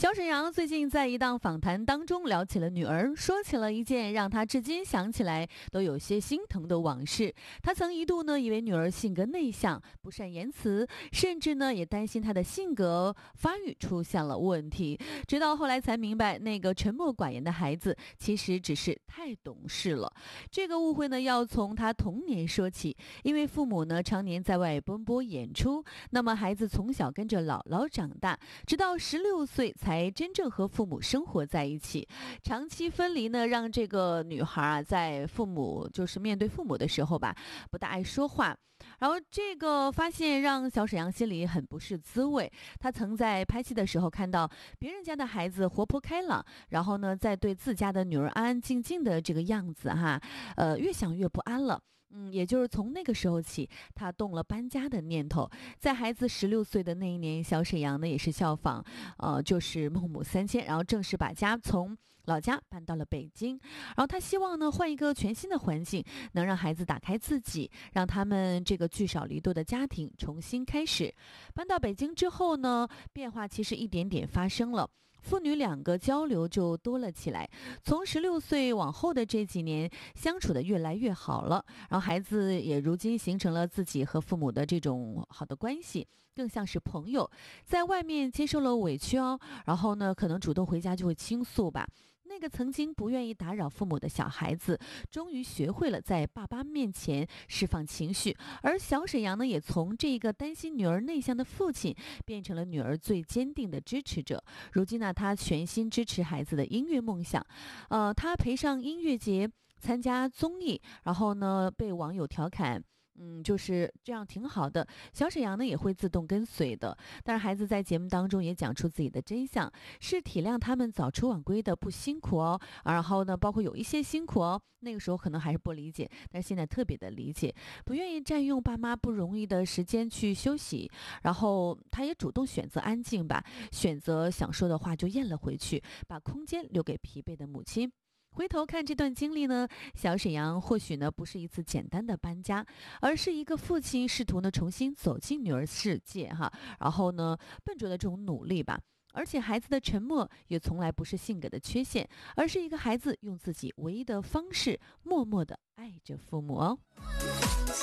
小沈阳最近在一档访谈当中聊起了女儿，说起了一件让他至今想起来都有些心疼的往事。他曾一度呢以为女儿性格内向，不善言辞，甚至呢也担心她的性格发育出现了问题。直到后来才明白，那个沉默寡言的孩子其实只是太懂事了。这个误会呢要从他童年说起，因为父母呢常年在外奔波演出，那么孩子从小跟着姥姥长大，直到16岁才真正和父母生活在一起。长期分离呢，让这个女孩啊，在父母就是面对父母的时候吧，不大爱说话。然后这个发现让小沈阳心里很不是滋味。他曾在拍戏的时候看到别人家的孩子活泼开朗，然后呢，在对自家的女儿安安静静的这个样子哈，越想越不安了。也就是从那个时候起，他动了搬家的念头。在孩子16岁的那一年，小沈阳呢也是效仿，就是孟母三迁，然后正式把家从老家搬到了北京。然后他希望呢换一个全新的环境，能让孩子打开自己，让他们这个聚少离多的家庭重新开始。搬到北京之后呢，变化其实一点点发生了。父女两个交流就多了起来，从16岁往后的这几年，相处的越来越好了。然后孩子也如今形成了自己和父母的这种好的关系，更像是朋友。在外面接受了委屈然后呢，可能主动回家就会倾诉吧。那个曾经不愿意打扰父母的小孩子，终于学会了在爸爸面前释放情绪，而小沈阳呢，也从这个担心女儿内向的父亲，变成了女儿最坚定的支持者。如今呢，他全心支持孩子的音乐梦想，他陪上音乐节，参加综艺，然后呢，被网友调侃。就是这样挺好的。小沈阳呢也会自动跟随的，但是孩子在节目当中也讲出自己的真相，是体谅他们早出晚归的不辛苦然后呢，包括有一些辛苦那个时候可能还是不理解，但是现在特别的理解，不愿意占用爸妈不容易的时间去休息，然后他也主动选择安静吧，选择想说的话就咽了回去，把空间留给疲惫的母亲。回头看这段经历呢，小沈阳或许呢不是一次简单的搬家，而是一个父亲试图呢重新走进女儿世界然后呢笨拙的这种努力吧。而且孩子的沉默也从来不是性格的缺陷，而是一个孩子用自己唯一的方式默默的爱着父母